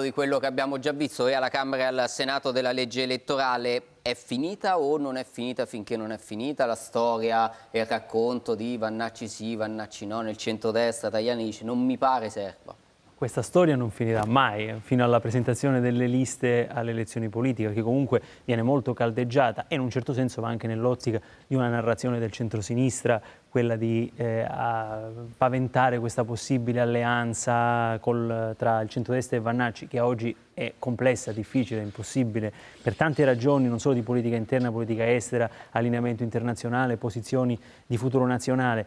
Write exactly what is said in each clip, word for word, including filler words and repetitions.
di quello che abbiamo già visto e alla Camera e al Senato della legge elettorale, è finita o non è finita finché non è finita la storia e il racconto di Vannacci sì, Vannacci no, nel centrodestra? Tajani dice non mi pare serva. Questa storia non finirà mai, fino alla presentazione delle liste alle elezioni politiche, che comunque viene molto caldeggiata e in un certo senso va anche nell'ottica di una narrazione del centrosinistra, quella di eh, paventare questa possibile alleanza col, tra il centrodestra e Vannacci, che oggi è complessa, difficile, impossibile, per tante ragioni, non solo di politica interna, politica estera, allineamento internazionale, posizioni di futuro nazionale.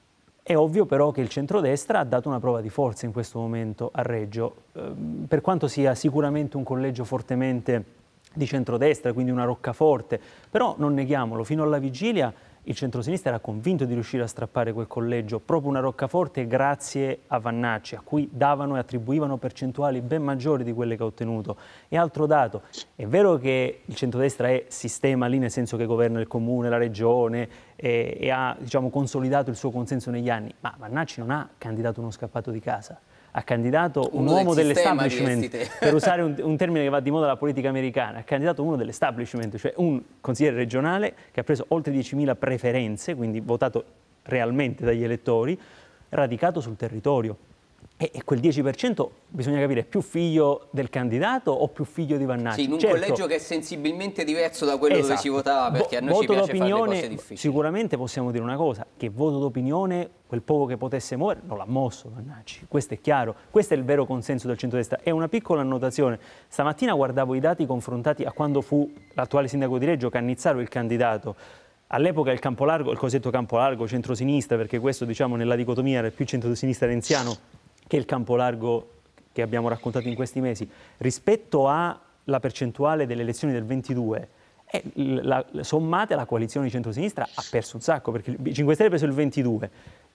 È ovvio però che il centrodestra ha dato una prova di forza in questo momento a Reggio, eh, per quanto sia sicuramente un collegio fortemente di centrodestra, quindi una roccaforte, però non neghiamolo, fino alla vigilia il centrosinistra era convinto di riuscire a strappare quel collegio, proprio una roccaforte grazie a Vannacci, a cui davano e attribuivano percentuali ben maggiori di quelle che ha ottenuto. E altro dato, è vero che il centrodestra è sistema lì, nel senso che governa il comune, la regione e, e ha, diciamo, consolidato il suo consenso negli anni, ma Vannacci non ha candidato uno scappato di casa. Ha candidato un uno uomo del dell'establishment, per usare un, un termine che va di moda alla politica americana, ha candidato uno dell'establishment, cioè un consigliere regionale che ha preso oltre diecimila preferenze, quindi votato realmente dagli elettori, radicato sul territorio. E, e quel dieci per cento bisogna capire, è più figlio del candidato o più figlio di Vannacci? Sì, in un certo, collegio che è sensibilmente diverso da quello esatto, dove si votava, perché a noi ci piace fare le cose difficili. Sicuramente possiamo dire una cosa, che voto d'opinione, quel poco che potesse muovere, non l'ha mosso Vannacci, questo è chiaro, questo è il vero consenso del centrodestra. E una piccola annotazione, stamattina guardavo i dati confrontati a quando fu l'attuale sindaco di Reggio, Cannizzaro, il candidato. All'epoca il Campolargo, il cosiddetto Campolargo, centrosinistra, perché questo, diciamo, nella dicotomia era più centrosinistra renziano che il Campolargo che abbiamo raccontato in questi mesi, rispetto alla percentuale delle elezioni del ventidue, eh, la, la, sommate la coalizione di centrosinistra ha perso un sacco, perché il cinque Stelle ha preso il ventidue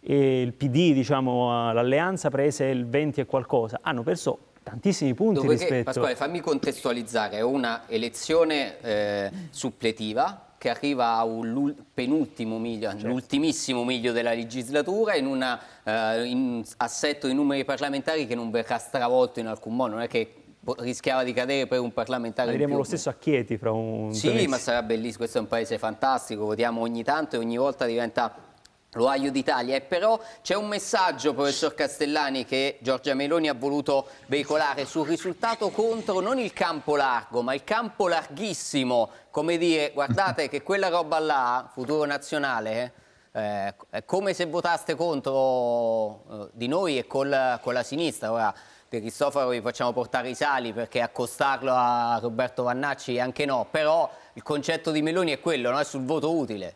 e il P D, diciamo, l'Alleanza prese il venti e qualcosa, hanno perso tantissimi punti. Dopodiché, rispetto... Pasquale, fammi contestualizzare, è una elezione eh, suppletiva che arriva a un penultimo miglio, certo. l'ultimissimo miglio della legislatura, in un uh, assetto di numeri parlamentari che non verrà stravolto in alcun modo, non è che rischiava di cadere per un parlamentare. Vedremo lo stesso a Chieti fra un... Sì, ma sarà bellissimo, questo è un paese fantastico, votiamo ogni tanto e ogni volta diventa l'Ohio d'Italia. E però c'è un messaggio, professor Castellani, che Giorgia Meloni ha voluto veicolare sul risultato contro non il campo largo, ma il campo larghissimo, come dire, guardate che quella roba là, futuro nazionale, eh, è come se votaste contro eh, di noi e col, con la sinistra. Ora, De Cristofaro vi facciamo portare i sali, perché accostarlo a Roberto Vannacci anche no, però il concetto di Meloni è quello, no? È sul voto utile.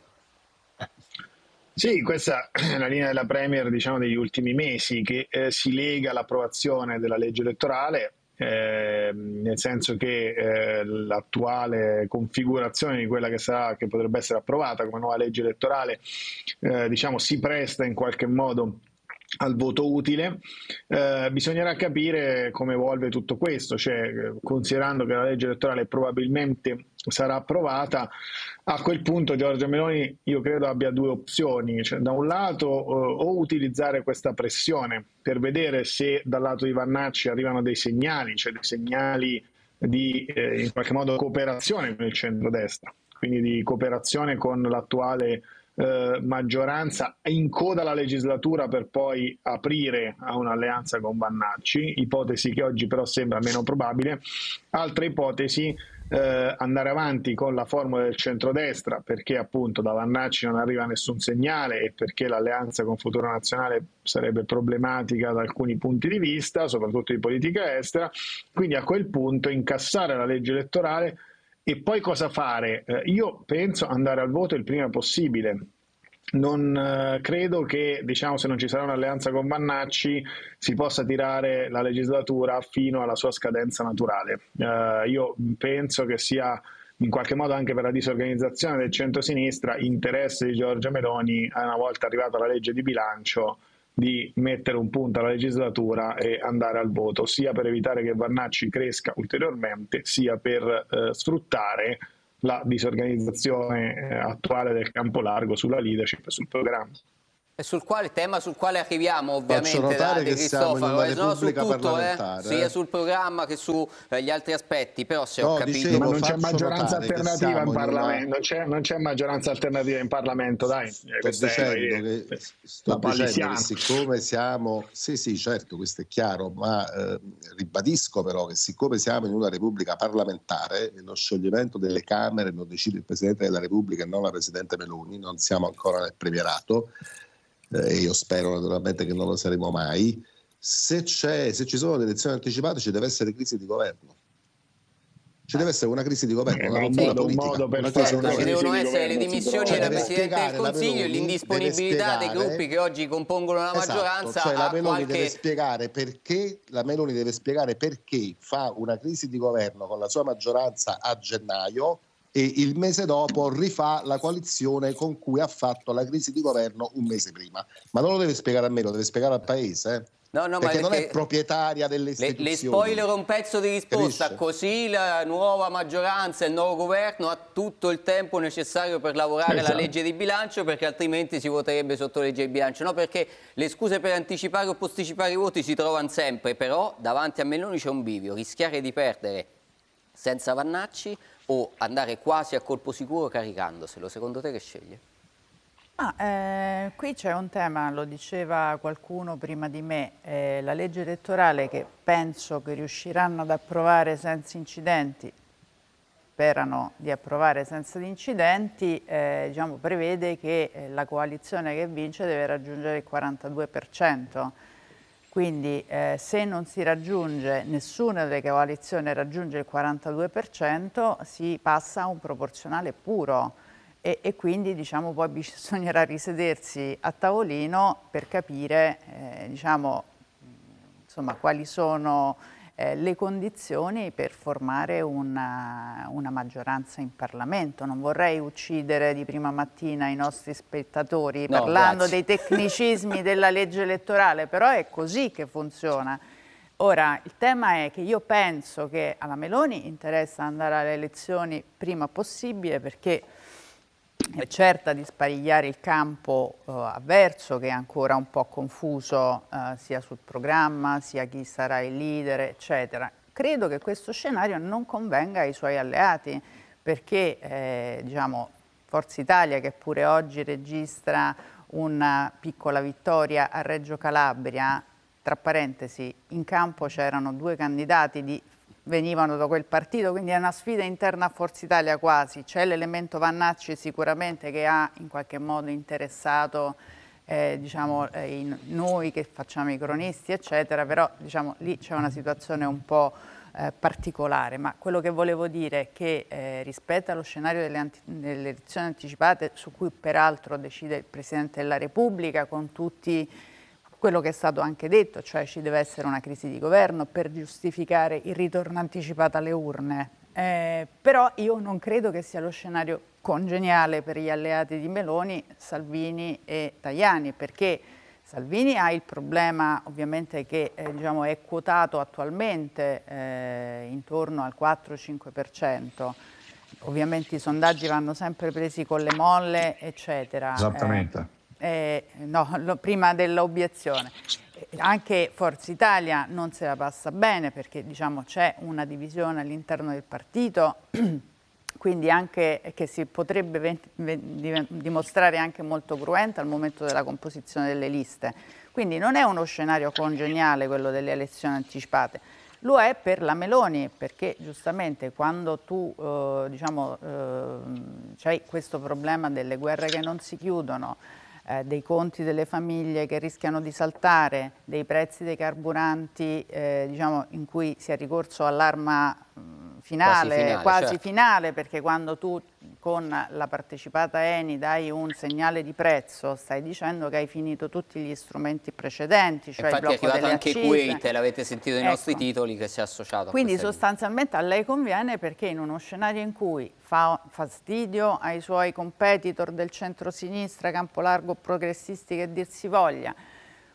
Sì, questa è la linea della Premier, diciamo, degli ultimi mesi, che eh, si lega all'approvazione della legge elettorale, eh, nel senso che eh, l'attuale configurazione di quella che sarà, che potrebbe essere approvata come nuova legge elettorale, eh, diciamo, si presta in qualche modo al voto utile. Eh, bisognerà capire come evolve tutto questo, cioè considerando che la legge elettorale probabilmente sarà approvata, a quel punto Giorgia Meloni io credo abbia due opzioni, cioè, da un lato eh, o utilizzare questa pressione per vedere se dal lato di Vannacci arrivano dei segnali, cioè dei segnali di eh, in qualche modo cooperazione con il centrodestra, quindi di cooperazione con l'attuale Eh, maggioranza in coda alla legislatura per poi aprire a un'alleanza con Vannacci, ipotesi che oggi però sembra meno probabile. Altra ipotesi, eh, andare avanti con la formula del centrodestra, perché appunto da Vannacci non arriva nessun segnale e perché l'alleanza con Futuro Nazionale sarebbe problematica da alcuni punti di vista, soprattutto di politica estera. Quindi a quel punto incassare la legge elettorale. E poi cosa fare? Eh, io penso andare al voto il prima possibile. Non eh, credo che, diciamo, se non ci sarà un'alleanza con Vannacci si possa tirare la legislatura fino alla sua scadenza naturale. Eh, io penso che sia in qualche modo anche per la disorganizzazione del centrosinistra interesse di Giorgia Meloni, una volta arrivata la legge di bilancio, di mettere un punto alla legislatura e andare al voto, sia per evitare che Vannacci cresca ulteriormente, sia per eh, sfruttare la disorganizzazione eh, attuale del campo largo sulla leadership e sul programma. E sul quale tema sul quale arriviamo ovviamente Faccio notare da De che siamo in Cristofaro, una eh, no, su repubblica tutto, eh, parlamentare. sia eh. sul programma che sugli altri aspetti, però se ho No, capito... dicevo, Ma non c'è faccio maggioranza notare che alternativa in siamo in una... Parlamento, non c'è, non c'è maggioranza alternativa in Parlamento, dai. Eh, Sto questa è dicendo la, che, sto la dicendo che palissiana. siccome siamo, sì sì certo questo è chiaro, ma eh, ribadisco però che siccome siamo in una repubblica parlamentare e lo scioglimento delle Camere lo decide il Presidente della Repubblica e non la Presidente Meloni, non siamo ancora nel premierato eh, e io spero naturalmente che non lo saremo mai, se, c'è, se ci sono le elezioni anticipate ci deve essere crisi di governo. Ci deve essere una crisi di governo, Eh, una ma un rottura modo, un politica, modo per una crisi fare di Certo, una ci governo. crisi devono di essere le governo si dimissioni trova. Cioè, della deve Presidente del spiegare la Consiglio e Meloni, l'indisponibilità deve dei gruppi spiegare- che oggi compongono la Esatto, maggioranza cioè la a Meloni qualche... deve spiegare perché la Meloni deve spiegare perché fa una crisi di governo con la sua maggioranza a gennaio e il mese dopo rifà la coalizione con cui ha fatto la crisi di governo un mese prima. Ma non lo deve spiegare a me, lo deve spiegare al Paese, eh? No, no, ma Perché non è perché proprietaria delle le, istituzioni. le spoilerò un pezzo di risposta, Capisce? così la nuova maggioranza e il nuovo governo ha tutto il tempo necessario per lavorare Esatto. la legge di bilancio, perché altrimenti si voterebbe sotto legge di bilancio. No, perché le scuse per anticipare o posticipare i voti si trovano sempre, però davanti a Meloni c'è un bivio, rischiare di perdere senza Vannacci o andare quasi a colpo sicuro caricandoselo. Secondo te che sceglie? Ah, eh, qui c'è un tema, lo diceva qualcuno prima di me, eh, la legge elettorale che penso che riusciranno ad approvare senza incidenti, sperano di approvare senza incidenti, eh, diciamo, prevede che eh, la coalizione che vince deve raggiungere il quarantadue per cento. Quindi eh, se non si raggiunge, nessuna delle coalizioni raggiunge il quarantadue per cento, si passa a un proporzionale puro. E, e quindi diciamo, poi bisognerà risedersi a tavolino per capire eh, diciamo, insomma, quali sono eh, le condizioni per formare una, una maggioranza in Parlamento. Non vorrei uccidere di prima mattina i nostri spettatori No, parlando grazie. dei tecnicismi della legge elettorale, però è così che funziona. Ora, il tema è che io penso che alla Meloni interessa andare alle elezioni prima possibile perché è certa di sparigliare il campo eh, avverso che è ancora un po' confuso eh, sia sul programma, sia chi sarà il leader, eccetera. Credo che questo scenario non convenga ai suoi alleati perché eh, diciamo, Forza Italia, che pure oggi registra una piccola vittoria a Reggio Calabria, tra parentesi, in campo c'erano due candidati di venivano da quel partito, quindi è una sfida interna a Forza Italia quasi. C'è l'elemento Vannacci sicuramente che ha in qualche modo interessato eh, diciamo, eh, in noi che facciamo i cronisti, eccetera, però diciamo, lì c'è una situazione un po' eh, particolare. Ma quello che volevo dire è che eh, rispetto allo scenario delle, anti- delle elezioni anticipate, su cui peraltro decide il Presidente della Repubblica con tutti quello che è stato anche detto, cioè ci deve essere una crisi di governo per giustificare il ritorno anticipato alle urne. Eh, però io non credo che sia lo scenario congeniale per gli alleati di Meloni, Salvini e Tajani, perché Salvini ha il problema ovviamente che eh, diciamo, è quotato attualmente eh, intorno al quattro cinque per cento. Ovviamente i sondaggi vanno sempre presi con le molle, eccetera. Esattamente. Eh, Eh, no, lo, prima dell'obiezione. Eh, anche Forza Italia non se la passa bene perché diciamo, c'è una divisione all'interno del partito, quindi anche che si potrebbe ven- ven- dimostrare anche molto cruenta al momento della composizione delle liste. Quindi non è uno scenario congeniale quello delle elezioni anticipate. Lo è per la Meloni perché giustamente quando tu eh, diciamo, eh, c'hai questo problema delle guerre che non si chiudono, Eh, dei conti delle famiglie che rischiano di saltare, dei prezzi dei carburanti eh, diciamo, in cui si è ricorso all'arma mh, finale, Quasi finale, quasi certo. finale, perché quando tu con la partecipata Eni dai un segnale di prezzo, stai dicendo che hai finito tutti gli strumenti precedenti, cioè Infatti il è blocco arrivato delle anche accise. Kuwait, l'avete sentito nei Ecco. nostri titoli, che si è associato a Quindi questa linea. sostanzialmente a lei conviene perché in uno scenario in cui fa fastidio ai suoi competitor del centro-sinistra, campo largo, progressisti che dir si voglia,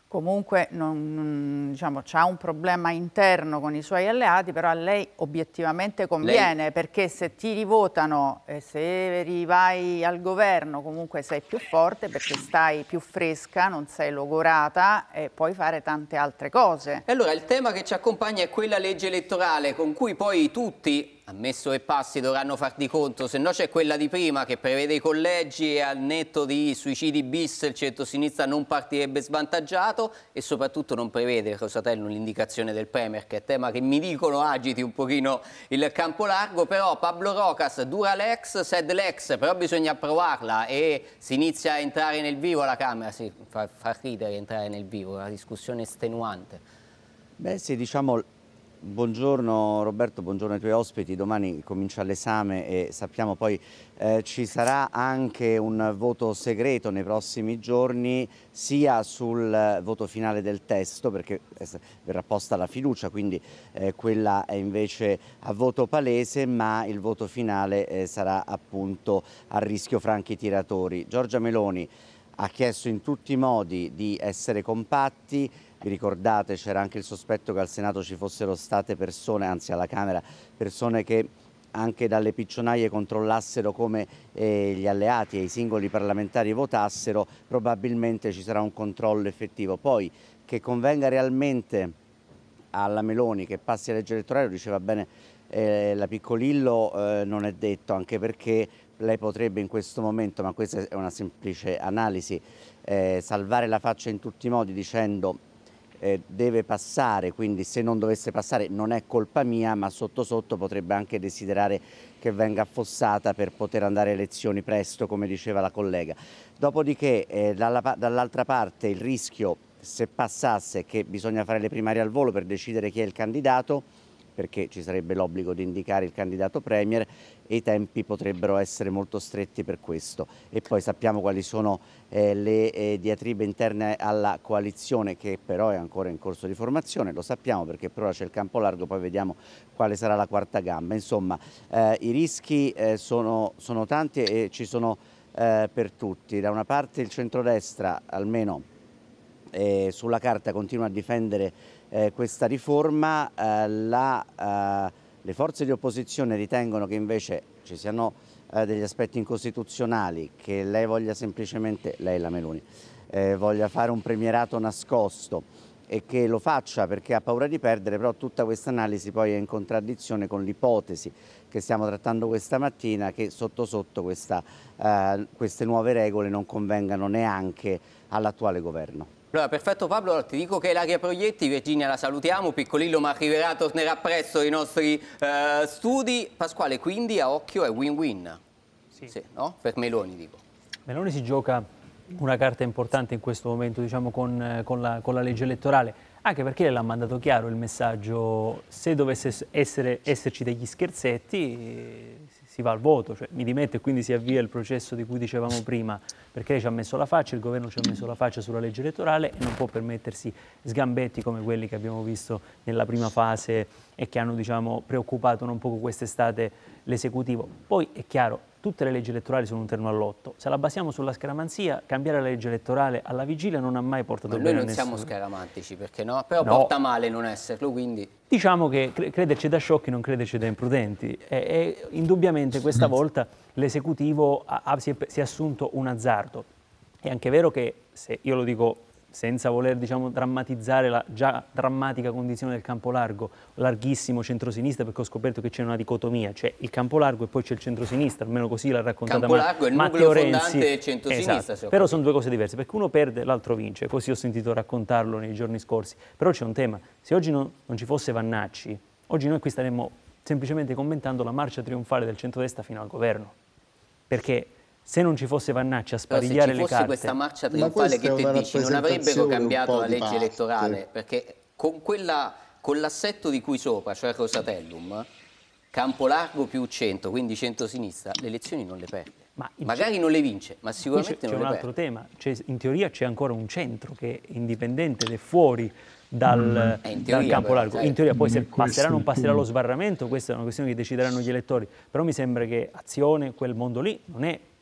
comunque non, non, diciamo, c'ha un problema interno con i suoi alleati, però a lei obiettivamente conviene, lei... perché se ti rivotano e se rivai al governo comunque sei più forte perché stai più fresca, non sei logorata e puoi fare tante altre cose. E allora il tema che ci accompagna è quella legge elettorale con cui poi tutti, ammesso che passi, dovranno far di conto, se no c'è quella di prima che prevede i collegi e al netto di suicidi bis il centro-sinistra non partirebbe svantaggiato e soprattutto non prevede, Rosatellum, l'indicazione del Premier, che è tema che mi dicono agiti un pochino il campo largo, però Pablo Rojas, dura l'ex, sed l'ex, però bisogna approvarla e si inizia a entrare nel vivo alla Camera, si fa, fa ridere entrare nel vivo, una discussione estenuante. Beh sì, diciamo... Buongiorno Roberto, buongiorno ai tuoi ospiti, domani comincia l'esame e sappiamo poi eh, ci sarà anche un voto segreto nei prossimi giorni sia sul voto finale del testo perché verrà posta la fiducia, quindi eh, quella è invece a voto palese, ma il voto finale eh, sarà appunto a rischio franchi tiratori. Giorgia Meloni ha chiesto in tutti i modi di essere compatti. Vi ricordate, c'era anche il sospetto che al Senato ci fossero state persone, anzi alla Camera, persone che anche dalle piccionaie controllassero come eh, gli alleati e i singoli parlamentari votassero, probabilmente ci sarà un controllo effettivo. Poi che convenga realmente alla Meloni che passi alla legge elettorale, lo diceva bene eh, la Piccolillo, eh, non è detto, anche perché lei potrebbe in questo momento, ma questa è una semplice analisi, eh, salvare la faccia in tutti i modi dicendo Eh, deve passare, quindi se non dovesse passare non è colpa mia, ma sotto sotto potrebbe anche desiderare che venga affossata per poter andare a elezioni presto, come diceva la collega. Dopodiché eh, dall'altra parte il rischio, se passasse, che bisogna fare le primarie al volo per decidere chi è il candidato, perché ci sarebbe l'obbligo di indicare il candidato premier e i tempi potrebbero essere molto stretti per questo. E poi sappiamo quali sono eh, le eh, diatribe interne alla coalizione, che però è ancora in corso di formazione, lo sappiamo perché per ora c'è il campo largo, poi vediamo quale sarà la quarta gamba. Insomma, eh, i rischi eh, sono, sono tanti e ci sono eh, per tutti. Da una parte il centrodestra, almeno eh, sulla carta, continua a difendere Eh, questa riforma, eh, la, eh, le forze di opposizione ritengono che invece ci siano eh, degli aspetti incostituzionali, che lei voglia semplicemente, lei la Meloni, eh, voglia fare un premierato nascosto e che lo faccia perché ha paura di perdere, però tutta questa analisi poi è in contraddizione con l'ipotesi che stiamo trattando questa mattina, che sotto sotto questa, eh, queste nuove regole non convengano neanche all'attuale governo. Allora, perfetto Pablo, ti dico che Ilaria Proietti, Virginia la salutiamo, Piccolillo ma arriverà, tornerà presto ai nostri eh, studi. Pasquale, quindi a occhio è win-win, sì. Sì, no? Per Meloni dico. Meloni si gioca una carta importante in questo momento, diciamo, con, con, la, con la legge elettorale, anche perché le l'ha mandato chiaro il messaggio: se dovesse essere, esserci degli scherzetti si va al voto, cioè mi dimetto e quindi si avvia il processo di cui dicevamo prima, perché lei ci ha messo la faccia, il governo ci ha messo la faccia sulla legge elettorale e non può permettersi sgambetti come quelli che abbiamo visto nella prima fase e che hanno, diciamo, preoccupato non poco quest'estate l'esecutivo. Poi è chiaro, tutte le leggi elettorali sono un terno all'otto. Se la basiamo sulla scaramanzia, cambiare la legge elettorale alla vigilia non ha mai portato Ma bene a noi non nessuno. siamo scaramantici, perché no? Però No. porta male non esserlo, quindi... Diciamo che cre- crederci da sciocchi, non crederci da imprudenti. E, e indubbiamente questa volta l'esecutivo ha, ha, si, è, si è assunto un azzardo. È anche vero che, se io lo dico senza voler, diciamo, drammatizzare la già drammatica condizione del campo largo, larghissimo centrosinistra, perché ho scoperto che c'è una dicotomia, c'è il campo largo e poi c'è il centrosinistra, almeno così l'ha raccontata Campo largo è il Matteo nucleo Renzi. fondante del centrosinistra. Esatto. Però sono due cose diverse, perché uno perde, l'altro vince, così ho sentito raccontarlo nei giorni scorsi. Però c'è un tema: se oggi non, non ci fosse Vannacci, oggi noi qui staremmo semplicemente commentando la marcia trionfale del centrodestra fino al governo, perché se non ci fosse Vannacci a sparigliare le carte... se ci fosse questa marcia trionfale che te dici, non avrebbero cambiato la legge elettorale, perché con, quella, con l'assetto di cui sopra, cioè Rosatellum, campo largo più centro, quindi centro-sinistra, le elezioni non le perde. Ma magari non le vince, ma sicuramente non le perde. C'è un altro tema, c'è, in teoria c'è ancora un centro che è indipendente ed è fuori dal, mm. eh, dal campo largo. In teoria poi se passerà o non passerà lo sbarramento, questa è una questione che decideranno gli elettori, però mi sembra che Azione, quel mondo lì, non è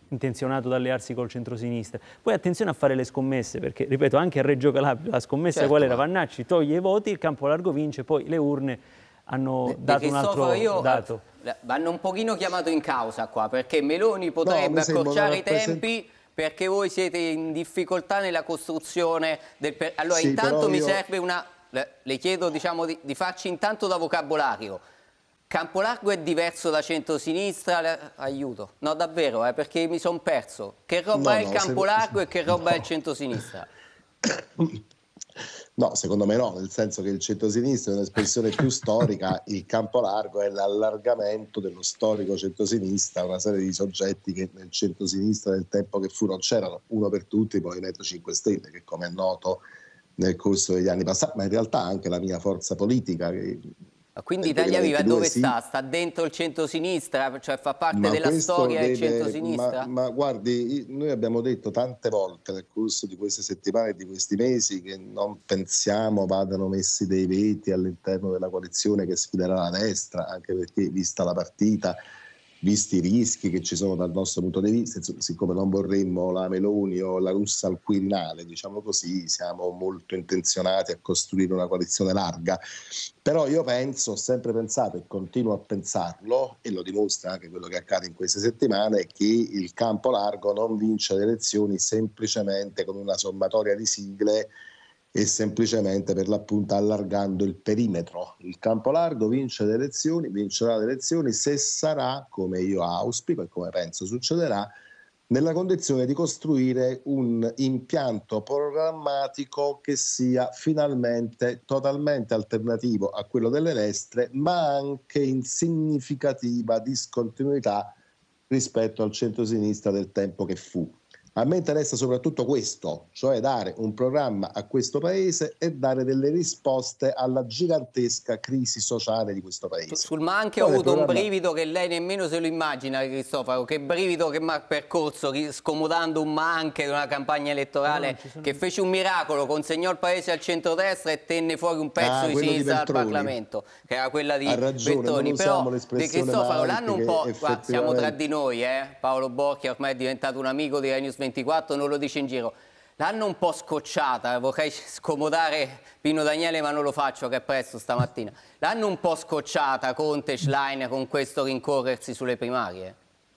intenzionato ad allearsi col centrosinistra. Poi attenzione a fare le scommesse, perché, ripeto, anche a Reggio Calabria la scommessa certo, qual era? ma... Vannacci toglie i voti, il campo largo vince, poi le urne hanno De, dato De un altro io, dato. Vanno un pochino chiamato in causa qua, perché Meloni potrebbe no, accorciare i rappresent... tempi perché voi siete in difficoltà nella costruzione del... Per... Allora, sì, intanto mi io... serve una... Le chiedo, diciamo, di, di farci intanto da vocabolario. Campo largo è diverso da centrosinistra? Le... Aiuto. No, davvero, eh, perché mi sono perso. Che roba no, è il no, campo se... largo e che roba no. è il centrosinistra? No, secondo me no, nel senso che il centrosinistra è un'espressione più storica, il campo largo è l'allargamento dello storico centrosinistra, una serie di soggetti che nel centrosinistra nel tempo che fu non c'erano, uno per tutti, il Movimento cinque Stelle, che come è noto nel corso degli anni passati, ma in realtà anche la mia forza politica. Che Quindi Italia Viva dove sì, sta? Sta dentro il centrosinistra? Cioè fa parte ma della storia deve, del centrosinistra? ma, ma guardi, noi abbiamo detto tante volte nel corso di queste settimane e di questi mesi che non pensiamo vadano messi dei veti all'interno della coalizione che sfiderà la destra, anche perché vista la partita, visti i rischi che ci sono dal nostro punto di vista, siccome non vorremmo la Meloni o la Russa al Quirinale, diciamo così, siamo molto intenzionati a costruire una coalizione larga. Però io penso, ho sempre pensato e continuo a pensarlo, e lo dimostra anche quello che accade in queste settimane, che il campo largo non vince le elezioni semplicemente con una sommatoria di sigle e semplicemente per l'appunto allargando il perimetro. Il campo largo vince le elezioni, vincerà le elezioni se sarà, come io auspico e come penso succederà, nella condizione di costruire un impianto programmatico che sia finalmente totalmente alternativo a quello delle destre, ma anche in significativa discontinuità rispetto al centrosinistra del tempo che fu. A me interessa soprattutto questo, cioè dare un programma a questo paese e dare delle risposte alla gigantesca crisi sociale di questo paese. Sul ma anche ho avuto programma... un brivido che lei nemmeno se lo immagina, Cristoforo, che brivido che mi ha percorso scomodando un ma anche di una campagna elettorale no, sono... che fece un miracolo, consegnò il paese al centrodestra e tenne fuori un pezzo ah, di sinistra dal Parlamento, che era quella di Veltroni. Però De Cristofaro l'hanno un po', effettivamente... siamo tra di noi, eh? Paolo Borchia ormai è diventato un amico di Rai News ventiquattro, non lo dice in giro. L'hanno un po' scocciata, vorrei scomodare Pino Daniele ma non lo faccio che è presto stamattina. L'hanno un po' scocciata Conte e Schlein con questo rincorrersi sulle primarie?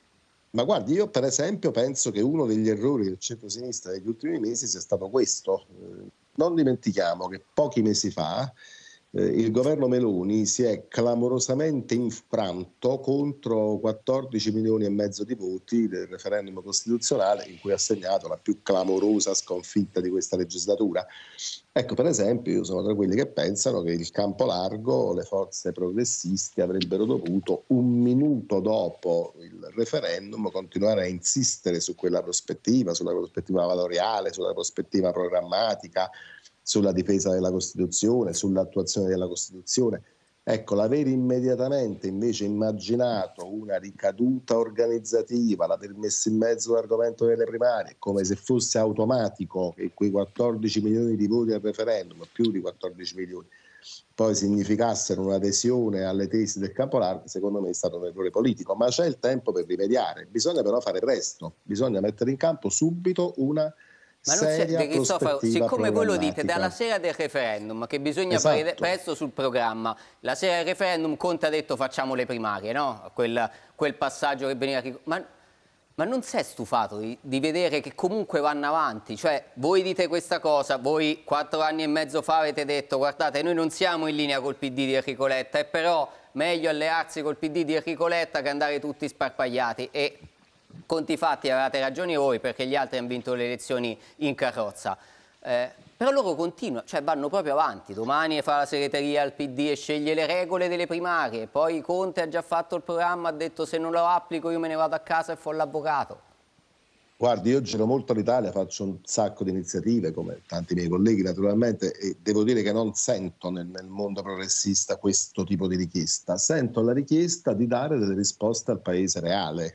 Ma guardi, io per esempio penso che uno degli errori del centro-sinistra negli ultimi mesi sia stato questo. Non dimentichiamo che pochi mesi fa Eh, il governo Meloni si è clamorosamente infranto contro quattordici milioni e mezzo di voti del referendum costituzionale in cui ha segnato la più clamorosa sconfitta di questa legislatura. Ecco, per esempio, io sono tra quelli che pensano che il campo largo, le forze progressiste avrebbero dovuto un minuto dopo il referendum continuare a insistere su quella prospettiva, sulla prospettiva valoriale, sulla prospettiva programmatica, sulla difesa della Costituzione, sull'attuazione della Costituzione. Ecco, l'aver immediatamente invece immaginato una ricaduta organizzativa, l'aver messo in mezzo l'argomento delle primarie, come se fosse automatico che quei quattordici milioni di voti al referendum, più di quattordici milioni, poi significassero un'adesione alle tesi del campo largo, secondo me è stato un errore politico, ma c'è il tempo per rimediare. Bisogna però fare presto, bisogna mettere in campo subito una Ma non c'è, De Cristofaro, siccome voi lo dite dalla sera del referendum che bisogna esatto. fare presto sul programma, la sera del referendum Conte ha detto facciamo le primarie, no? Quel, quel passaggio che veniva... Ma, ma non si è stufato di, di vedere che comunque vanno avanti? Cioè, voi dite questa cosa, voi quattro anni e mezzo fa avete detto guardate, noi non siamo in linea col P D di Enrico Letta, è però meglio allearsi col P D di Enrico Letta che andare tutti sparpagliati e... Conti fatti avevate ragione voi perché gli altri hanno vinto le elezioni in carrozza, eh, però loro continuano, cioè vanno proprio avanti. Domani fa la segreteria al P D e sceglie le regole delle primarie, poi Conte ha già fatto il programma, ha detto se non lo applico io me ne vado a casa e fo l'avvocato. Guardi, io giro molto l'Italia, faccio un sacco di iniziative come tanti miei colleghi naturalmente e devo dire che non sento nel, nel mondo progressista questo tipo di richiesta, sento la richiesta di dare delle risposte al paese reale.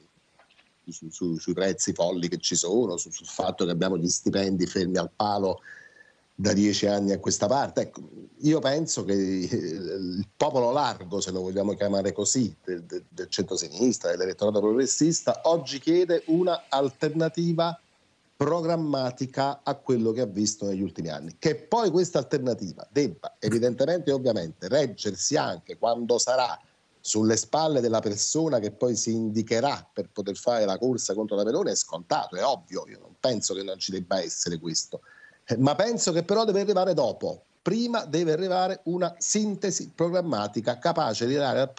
Su, su, sui prezzi folli che ci sono, su, sul fatto che abbiamo gli stipendi fermi al palo da dieci anni a questa parte. Ecco, io penso che il popolo largo, se lo vogliamo chiamare così, del, del, del centrosinistra, dell'elettorato progressista, oggi chiede una alternativa programmatica a quello che ha visto negli ultimi anni. Che poi questa alternativa debba evidentemente e ovviamente reggersi anche quando sarà sulle spalle della persona che poi si indicherà per poter fare la corsa contro la Meloni è scontato, è ovvio, io non penso che non ci debba essere questo. Ma penso che però deve arrivare dopo. Prima deve arrivare una sintesi programmatica capace di dare al